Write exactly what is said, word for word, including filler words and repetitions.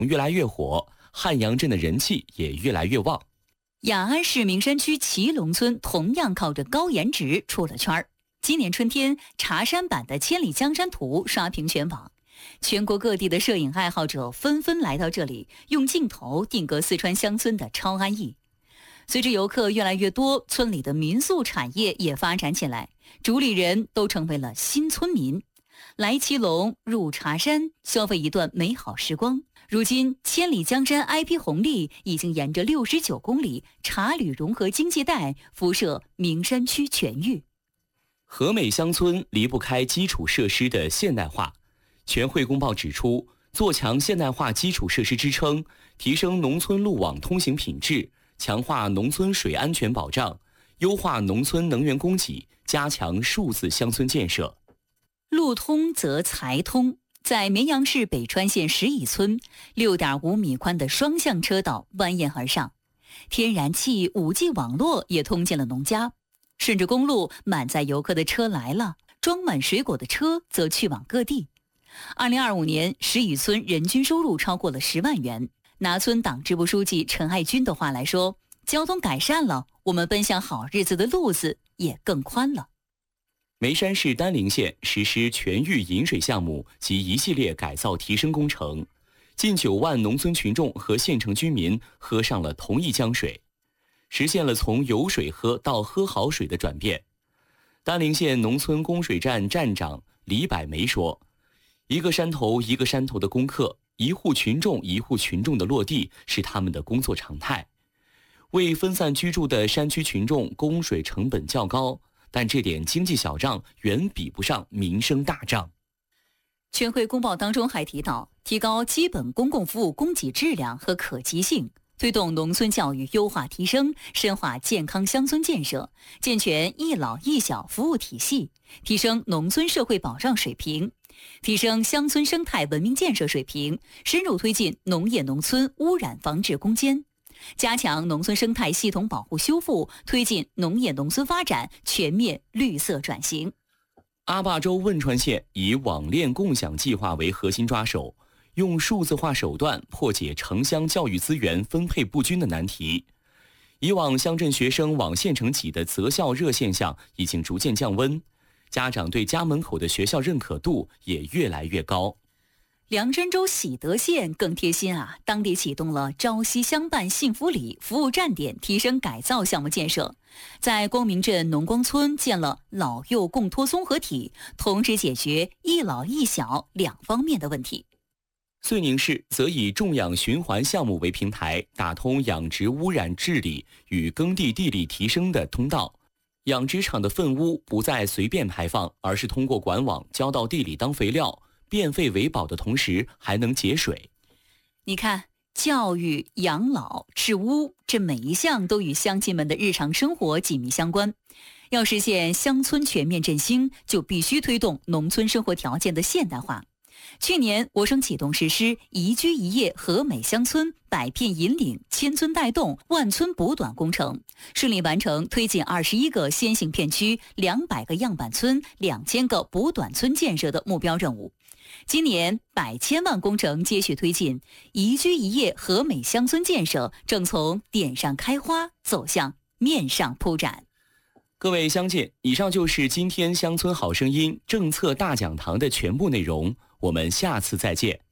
越来越火，汉阳镇的人气也越来越旺。 雅安市名山区祁龙村同样靠着高颜值出了圈儿。今年春天，茶山版的《千里江山图》刷屏全网，全国各地的摄影爱好者纷纷来到这里，用镜头定格四川乡村的超安逸。随着游客越来越多，村里的民宿产业也发展起来，主理人都成为了新村民。来祁龙，入茶山，消费一段美好时光。如今，千里江山 I P 红利已经沿着六十九公里茶旅融合经济带辐射名山区全域。 和美乡村离不开基础设施的现代化。全会公报指出，做强现代化基础设施支撑，提升农村路网通行品质，强化农村水安全保障，优化农村能源供给，加强数字乡村建设。 路通则财通。在绵阳市北川县石乙村， 六点五米宽的双向车道蜿蜒而上，天然气、五 G 网络也通进了农家。顺着公路，满载游客的车来了，装满水果的车则去往各地。二零二五年，石乙村人均收入超过了十万元。拿村党支部书记陈爱军的话来说，交通改善了，我们奔向好日子的路子也更宽了。 眉山市丹陵县实施全域饮水项目及一系列改造提升工程，近九万农村群众和县城居民喝上了同一江水，实现了从有水喝到喝好水的转变。丹陵县农村供水站站长李百梅说，一个山头一个山头的攻克，一户群众一户群众的落地是他们的工作常态。为分散居住的山区群众供水成本较高，但这点经济小账远比不上民生大账。 全会公报当中还提到，提高基本公共服务供给质量和可及性，推动农村教育优化提升，深化健康乡村建设，健全一老一小服务体系，提升农村社会保障水平，提升乡村生态文明建设水平，深入推进农业农村污染防治攻坚，加强农村生态系统保护修复，推进农业农村发展全面绿色转型。 阿坝州汶川县以网链共享计划为核心抓手，用数字化手段破解城乡教育资源分配不均的难题。以往乡镇学生往县城挤的择校热现象已经逐渐降温，家长对家门口的学校认可度也越来越高。 凉山州喜德县更贴心啊，当地启动了朝夕相伴幸福里服务站点提升改造项目建设，在光明镇农光村建了老幼共托综合体，同时解决一老一小两方面的问题。 遂宁市则以种养循环项目为平台，打通养殖污染治理与耕地地力提升的通道。养殖场的粪污不再随便排放，而是通过管网浇到地里当肥料，变废为宝的同时还能节水。 你看，教育、养老、治污，这每一项都与乡亲们的日常生活紧密相关。要实现乡村全面振兴，就必须推动农村生活条件的现代化。去年，我省启动实施宜居宜业和美乡村百片引领、千村带动、万村补短工程，顺利完成推进二十一个先行片区、两百个样板村、两千个补短村建设的目标任务。今年百千万工程接续推进，宜居宜业和美乡村建设正从点上开花走向面上铺展。 各位乡亲，以上就是今天乡村好声音政策大讲堂的全部内容，我们下次再见。